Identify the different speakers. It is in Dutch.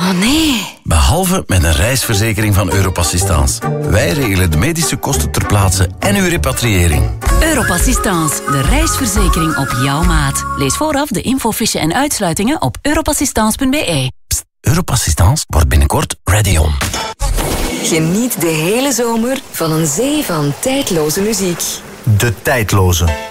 Speaker 1: Oh nee.
Speaker 2: Behalve met een reisverzekering van Europassistance. Wij regelen de medische kosten ter plaatse en uw repatriëring.
Speaker 1: Europassistance, de reisverzekering op jouw maat. Lees vooraf de infofiche en uitsluitingen op europassistance.be.
Speaker 2: Pst, Europassistance wordt binnenkort ready on.
Speaker 3: Geniet de hele zomer van een zee van tijdloze muziek.
Speaker 4: De tijdloze.